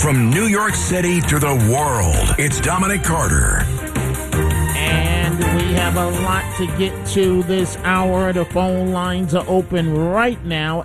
From New York City to the world, it's Dominic Carter. And we have a lot to get to this hour. The phone lines are open right now,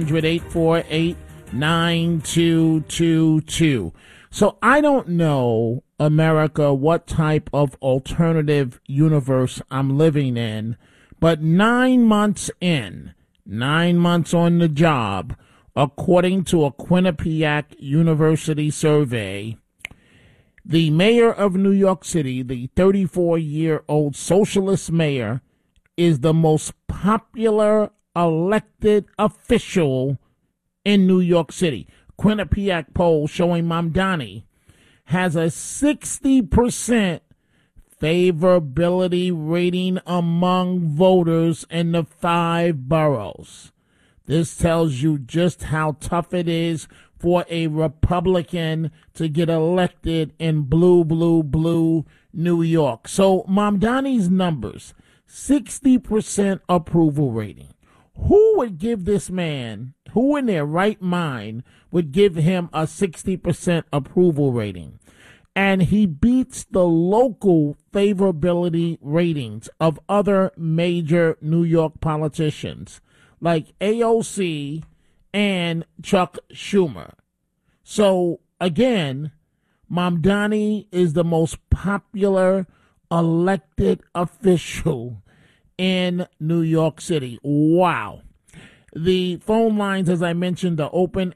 800-848-9222. So I don't know, America, what type of alternative universe I'm living in, but 9 months in, 9 months on the job, according to a Quinnipiac University survey, the mayor of New York City, the 34-year-old socialist mayor, is the most popular elected official in New York City. Quinnipiac poll showing Mamdani has a 60% favorability rating among voters in the 5 boroughs. This tells you just how tough it is for a Republican to get elected in blue New York. So Mamdani's numbers, 60% approval rating. Who would give this man, who in their right mind would give him a 60% approval rating? And he beats the local favorability ratings of other major New York politicians like AOC and Chuck Schumer. So, again, Mamdani is the most popular elected official in New York City. Wow. The phone lines, as I mentioned, are open,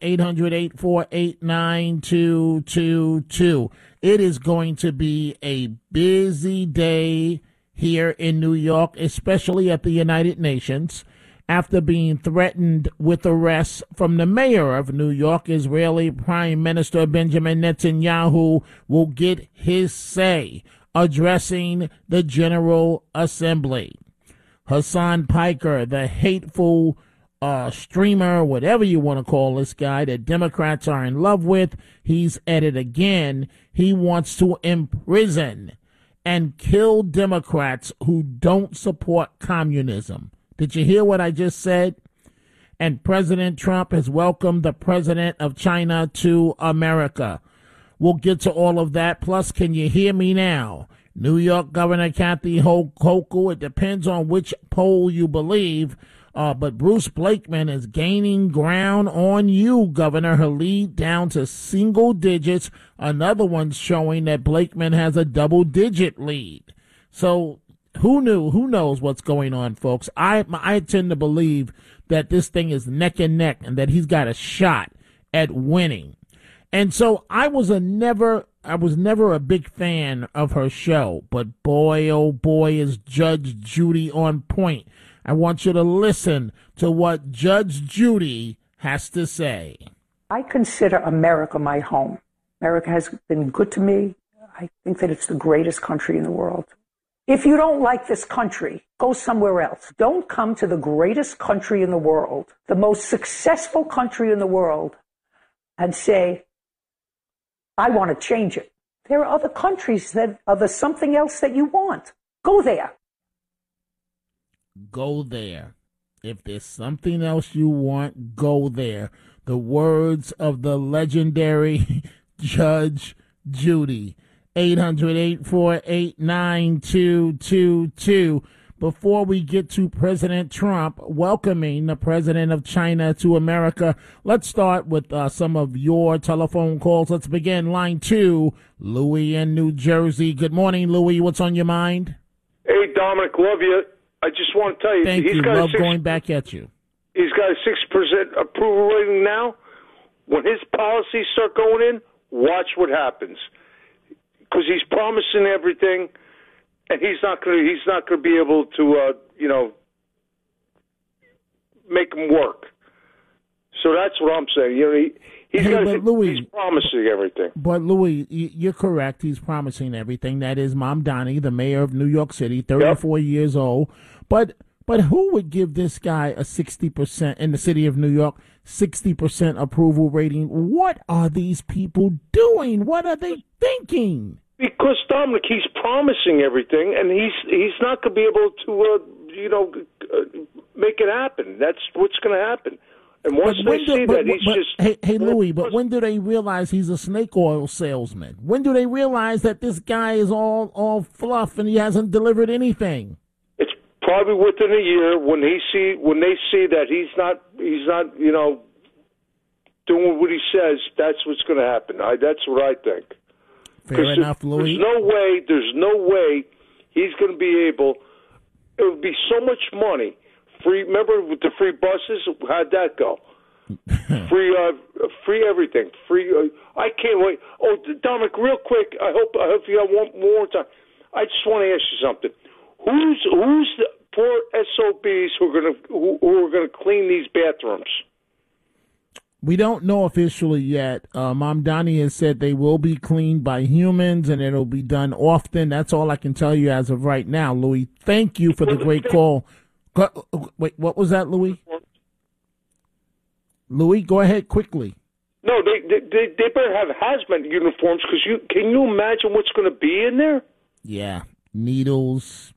800-848-9222. It is going to be a busy day here in New York, especially at the United Nations, after being threatened with arrest from the mayor of New York. Israeli Prime Minister Benjamin Netanyahu will get his say addressing the General Assembly. Hassan Piker, the hateful streamer, whatever you want to call this guy that Democrats are in love with, he's at it again. He wants to imprison and kill Democrats who don't support communism. Did you hear what I just said? And President Trump has welcomed the president of China to America. We'll get to all of that. Plus, can you hear me now? New York Governor Kathy Hochul, it depends on which poll you believe, but Bruce Blakeman is gaining ground on you, Governor. Her lead down to single digits. Another one's showing that Blakeman has a double-digit lead. So who knew? Who knows what's going on, folks? I tend to believe that this thing is neck and neck and that he's got a shot at winning. And so I was never a big fan of her show, but boy, oh boy, is Judge Judy on point. I want you to listen to what Judge Judy has to say. I consider America my home. America has been good to me. I think that it's the greatest country in the world. If you don't like this country, go somewhere else. Don't come to the greatest country in the world, the most successful country in the world, and say, I want to change it. There are other countries that are the something else that you want. Go there. Go there. If there's something else you want, go there. The words of the legendary Judge Judy. 800-848-9222. Before we get to President Trump welcoming the president of China to America, let's start with some of your telephone calls. Let's begin line 2, Louis in New Jersey. Good morning, Louis. What's on your mind? Hey, Dominic, love you. I just want to tell you. Thank you. Love going back at you. He's got a 6% approval rating now. When his policies start going in, watch what happens. Because he's promising everything, and he's not going to be able to, make them work. So that's what I'm saying. He's promising everything. But Louis, you're correct. He's promising everything. That is Mamdani, the mayor of New York City, 34 years old. But who would give this guy a 60% in the city of New York, 60% approval rating? What are these people doing? What are they thinking? Because, Dominic, he's promising everything, and he's not going to be able to, make it happen. That's what's going to happen. And once they see that, he's just... Hey, Louis, but when do they realize he's a snake oil salesman? When do they realize that this guy is all fluff and he hasn't delivered anything? It's probably within a year when they see that he's not doing what he says. That's what's going to happen. That's what I think. Fair enough, Louis. There's no way he's going to be able. It would be so much money. Free. Remember with the free buses? How'd that go? Free everything. Free. I can't wait. Oh, Dominic, real quick. I hope you have one more time. I just want to ask you something. Who's the poor SOBs who are gonna clean these bathrooms? We don't know officially yet. Mamdani has said they will be cleaned by humans and it'll be done often. That's all I can tell you as of right now, Louis. Thank you for the great call. Wait, what was that, Louis? Louis, go ahead quickly. No, they better have hazmat uniforms because can you imagine what's going to be in there? Yeah, needles,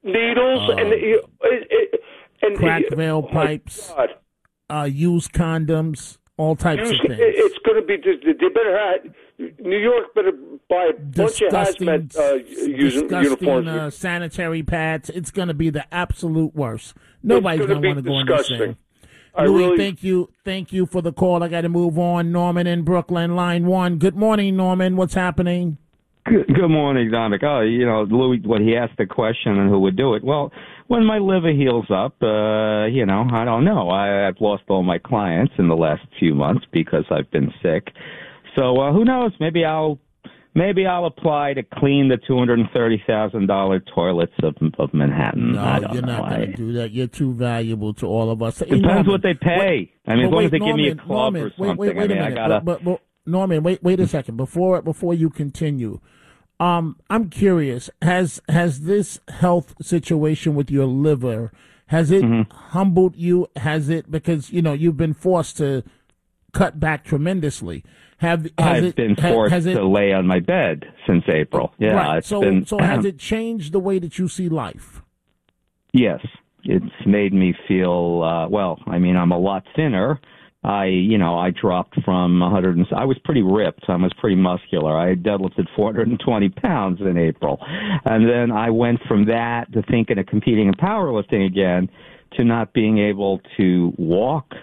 and crack veil pipes, used condoms, all types of things. It's going to be. They better have. New York better buy a bunch of hazmat uniforms. Sanitary pads. It's going to be the absolute worst. Nobody's going to want to go in this thing. Louis, thank you for the call. I got to move on. Norman in Brooklyn, line 1. Good morning, Norman. What's happening? Good morning, Dominic. Oh, Louis, when he asked the question and who would do it, well, when my liver heals up, I don't know. I've lost all my clients in the last few months because I've been sick. So who knows? Maybe I'll apply to clean the $230,000 toilets of Manhattan. No, you're not going to do that. You're too valuable to all of us. Depends what they pay. As long as they give me a club or something. Wait a minute. But Norman, wait a second. Before you continue, I'm curious. Has this health situation with your liver, has it humbled you? Has it, because you've been forced to cut back tremendously? I've been forced to lay on my bed since April. Yeah, right. So has it changed the way that you see life? Yes, it's made me feel I'm a lot thinner. I dropped from 100. I was pretty ripped. I was pretty muscular. I deadlifted 420 pounds in April, and then I went from that to thinking of competing in powerlifting again, to not being able to walk.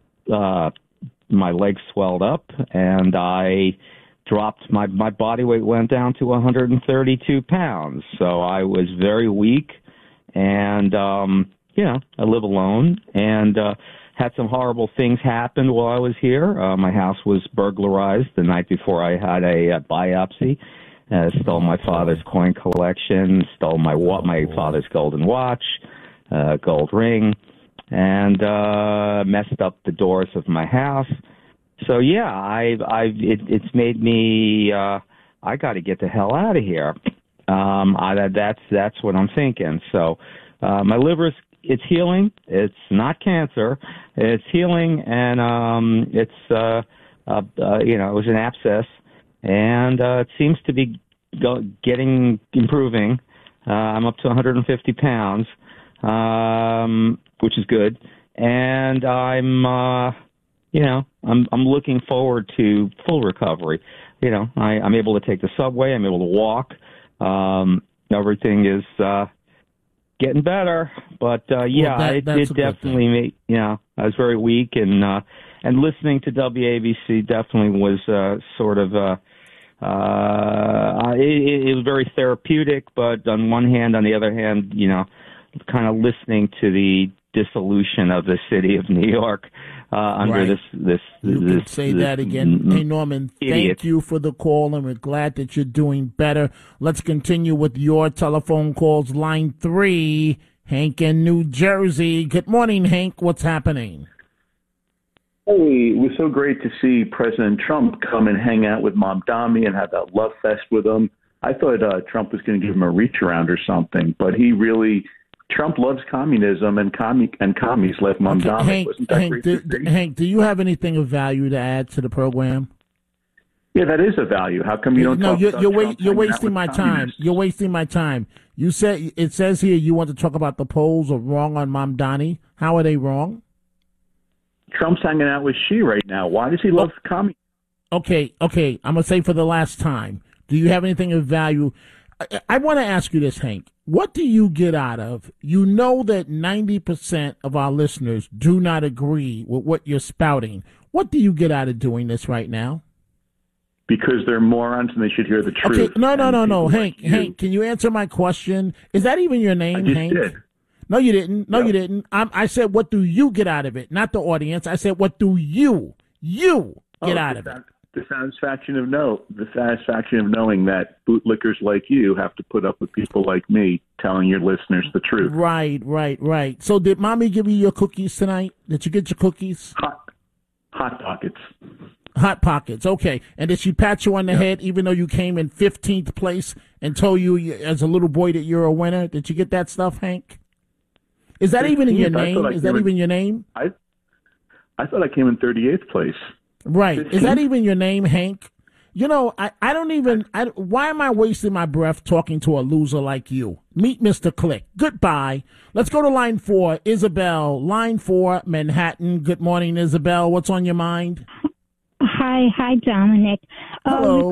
My legs swelled up, and I dropped. My body weight went down to 132 pounds. So I was very weak, and I live alone, and had some horrible things happen while I was here. My house was burglarized the night before I had a biopsy. Stole my father's coin collection, stole my father's golden watch, gold ring, and messed up the doors of my house. So yeah, it's made me. I got to get the hell out of here. That's what I'm thinking. So my liver's. It's healing. It's not cancer. It's healing, and it was an abscess, and it seems to be improving. I'm up to 150 pounds, which is good, and I'm looking forward to full recovery. I'm able to take the subway. I'm able to walk. Everything is. Getting better, but it definitely made. I was very weak, and listening to WABC definitely was sort of. It was very therapeutic, but on one hand, on the other hand, kind of listening to the dissolution of the city of New York under this. You could say that again. Hey, Norman, thank you for the call, and we're glad that you're doing better. Let's continue with your telephone calls. Line 3, Hank in New Jersey. Good morning, Hank. What's happening? Hey, it was so great to see President Trump come and hang out with Mamdani and have that love fest with him. I thought Trump was going to give him a reach around or something, but he really... Trump loves communism, and commies left Mamdani. Hank, do you have anything of value to add to the program? Yeah, that is a value. How come you don't talk about Trump? You're wasting my time. You're wasting my time. It says here you want to talk about the polls are wrong on Mamdani. How are they wrong? Trump's hanging out with Xi right now. Why does he love communists? Okay. I'm going to say for the last time, do you have anything of value? I want to ask you this, Hank. What do you get out of? You know that 90% of our listeners do not agree with what you're spouting. What do you get out of doing this right now? Because they're morons and they should hear the truth. Okay, no. Hank, can you answer my question? Is that even your name, Hank? Did. No, you didn't. No, you didn't. I said, what do you get out of it? Not the audience. I said, what do you get out of it? The satisfaction of knowing that bootlickers like you have to put up with people like me telling your listeners the truth. Right. So did Mommy give you your cookies tonight? Did you get your cookies? Hot Pockets. Hot Pockets, okay. And did she pat you on the head even though you came in 15th place and told you as a little boy that you're a winner? Did you get that stuff, Hank? Is that even in your name? Is that even your name? I thought I came in 38th place. Right. 15th? Is that even your name, Hank? You know, why am I wasting my breath talking to a loser like you? Meet Mr. Click. Goodbye. Let's go to line 4, Isabel. Line 4, Manhattan. Good morning, Isabel. What's on your mind? Hi, Dominic. Hello.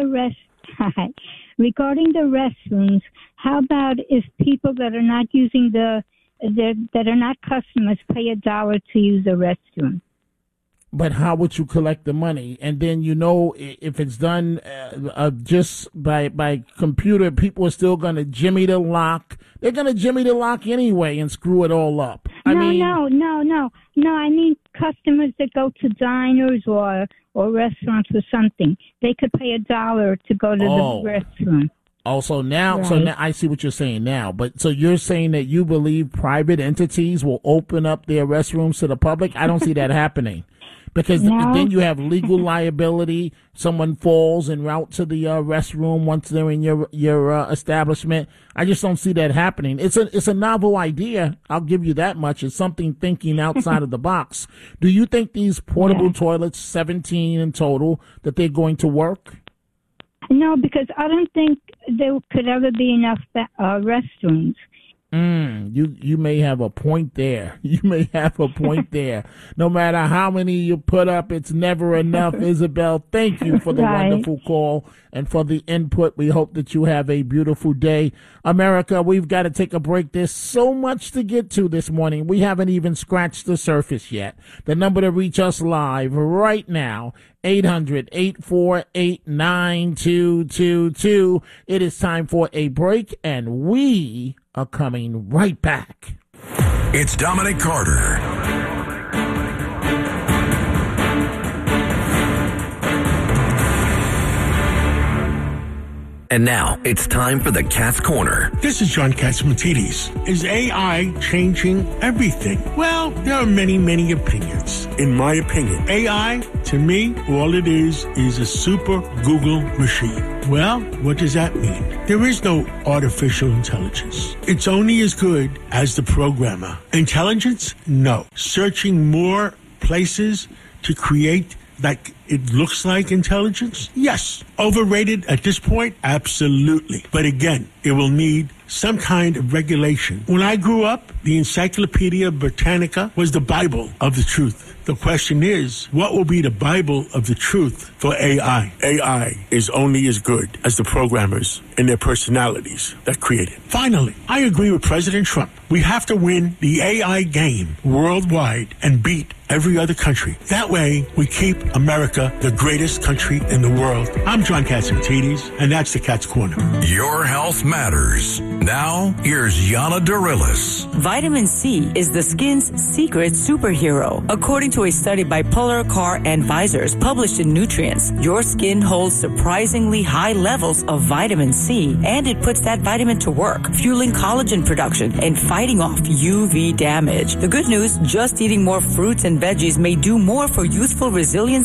Regarding the restrooms, how about if people that are not using that are not customers pay $1 to use the restroom? But how would you collect the money? And then, if it's done just by computer, people are still going to jimmy the lock. They're going to jimmy the lock anyway and screw it all up. No. I mean customers that go to diners or restaurants or something. They could pay $1 to go to the restroom. Oh, so now I see what you're saying now. But so you're saying that you believe private entities will open up their restrooms to the public? I don't see that happening. Because then you have legal liability. Someone falls en route to the restroom once they're in your establishment. I just don't see that happening. It's a novel idea. I'll give you that much. It's something thinking outside of the box. Do you think these portable toilets, 17 in total, that they're going to work? No, because I don't think there could ever be enough restrooms. You may have a point there. No matter how many you put up, it's never enough. Isabel, thank you for the wonderful call and for the input. We hope that you have a beautiful day. America, we've got to take a break. There's so much to get to this morning. We haven't even scratched the surface yet. The number to reach us live right now, 800-848-9222. It is time for a break, and we are coming right back. It's Dominic Carter. And now it's time for the Cat's Corner. This is John Catsimatidis. Is AI changing everything? Well, there are many, many opinions. In my opinion, AI, to me, all it is a super Google machine. Well, what does that mean? There is no artificial intelligence. It's only as good as the programmer. Intelligence? No. Searching more places to create like it looks like intelligence? Yes. Overrated at this point? Absolutely. But again, it will need some kind of regulation. When I grew up, the Encyclopedia Britannica was the Bible of the truth. The question is, what will be the Bible of the truth for AI? AI is only as good as the programmers and their personalities that create it. Finally, I agree with President Trump. We have to win the AI game worldwide and beat every other country. That way, we keep America the greatest country in the world. I'm John Catsimatidis, and that's the Cat's Corner. Your health matters. Now, here's Yana Dorillis. Vitamin C is the skin's secret superhero. According to a study by Polar Car Advisors published in Nutrients, your skin holds surprisingly high levels of vitamin C, and it puts that vitamin to work, fueling collagen production and fighting off UV damage. The good news, just eating more fruits and veggies may do more for youthful, resilient skin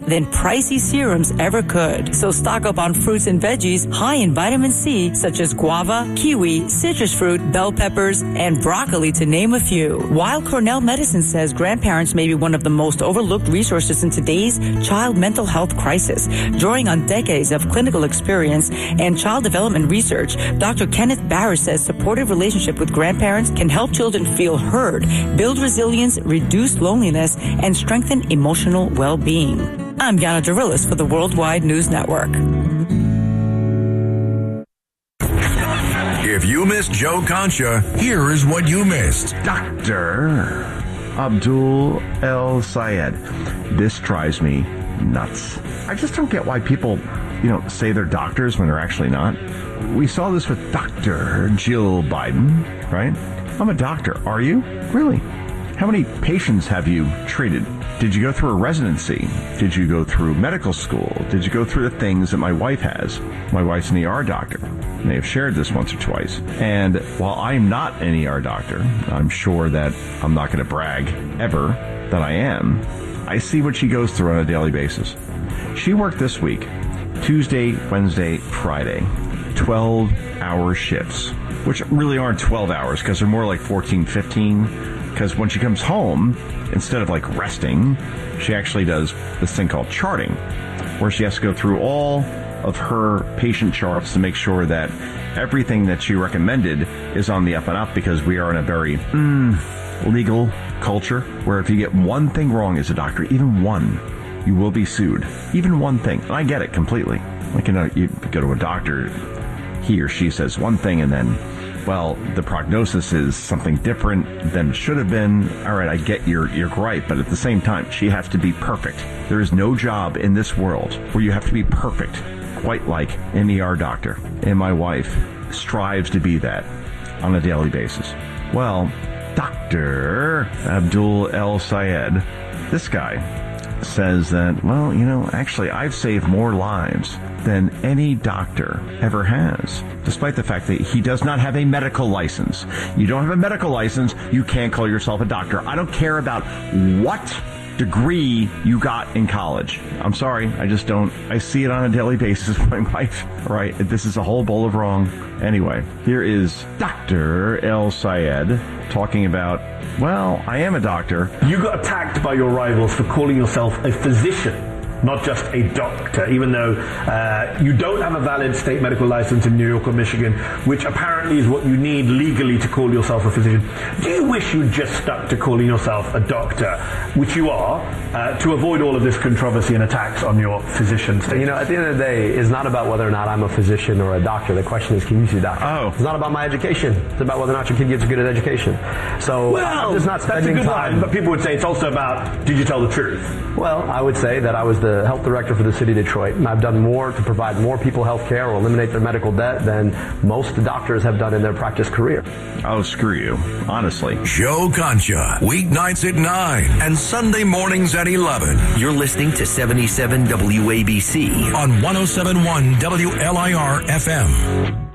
than pricey serums ever could. So stock up on fruits and veggies high in vitamin C, such as guava, kiwi, citrus fruit, bell peppers, and broccoli, to name a few. While Cornell Medicine says grandparents may be one of the most overlooked resources in today's child mental health crisis, drawing on decades of clinical experience and child development research, Dr. Kenneth Barris says supportive relationship with grandparents can help children feel heard, build resilience, reduce loneliness, and strengthen emotional well-being. I'm Yana Dorillis for the Worldwide News Network. If you missed Joe Concha, here is what you missed. Dr. Abdul El Sayed. This drives me nuts. I just don't get why people, say they're doctors when they're actually not. We saw this with Dr. Jill Biden, right? I'm a doctor. Are you? Really? How many patients have you treated? Did you go through a residency? Did you go through medical school? Did you go through the things that my wife has? My wife's an ER doctor. They have shared this once or twice. And while I'm not an ER doctor, I'm sure that I'm not going to brag ever that I am. I see what she goes through on a daily basis. She worked this week, Tuesday, Wednesday, Friday, 12-hour shifts, which really aren't 12 hours because they're more like 14, 15. Because when she comes home, instead of resting, she actually does this thing called charting, where she has to go through all of her patient charts to make sure that everything that she recommended is on the up and up, because we are in a very legal culture where if you get one thing wrong as a doctor, even one, you will be sued. Even one thing. And I get it completely. You go to a doctor, he or she says one thing and then, well, the prognosis is something different than it should have been. All right, I get your gripe, but at the same time, she has to be perfect. There is no job in this world where you have to be perfect, quite like an ER doctor. And my wife strives to be that on a daily basis. Well, Dr. Abdul El Sayed, this guy says that, actually I've saved more lives than any doctor ever has, despite the fact that he does not have a medical license. You don't have a medical license, you can't call yourself a doctor. I don't care about what degree you got in college. I'm sorry, I just don't. I see it on a daily basis with my wife. All right, this is a whole bowl of wrong. Anyway, here is Dr. El Sayed talking about, well, I am a doctor. You got attacked by your rivals for calling yourself a physician, not just a doctor, even though you don't have a valid state medical license in New York or Michigan, which apparently is what you need legally to call yourself a physician. Do you wish you'd just stuck to calling yourself a doctor, which you are, to avoid all of this controversy and attacks on your physician status? At the end of the day, it's not about whether or not I'm a physician or a doctor. The question is, can you see a doctor? Oh. It's not about my education. It's about whether or not your kid gets a good education. So, well, just not spending that's a good time. line, but people would say it's also about, did you tell the truth? Well, I would say that I was the health director for the city of Detroit, and I've done more to provide more people health care or eliminate their medical debt than most doctors have done in their practice career. Oh, screw you. Honestly. Joe Concha, weeknights at 9 and Sunday mornings at 11. You're listening to 77 WABC on 107.1 WLIR FM.